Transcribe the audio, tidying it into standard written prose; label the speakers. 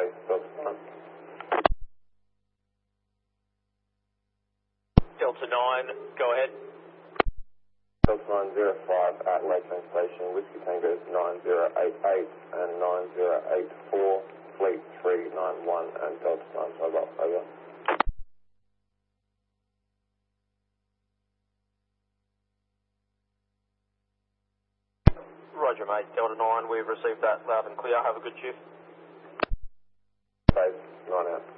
Speaker 1: base, Delta 9.
Speaker 2: Delta 9, go ahead.
Speaker 1: Delta 905 at Lakeland Station, Whiskey Tango 9088 and 9084, Fleet 391 and Delta 9 over.
Speaker 2: Roger, mate. Delta 9, we've received that loud and clear. Have a good shift.
Speaker 1: Base 9 out.